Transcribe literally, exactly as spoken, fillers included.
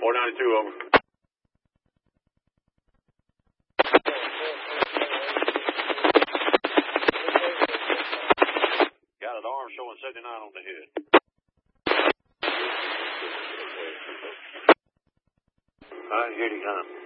four ninety-two, over. Got an arm showing seventy-nine on the head. All right, here he comes.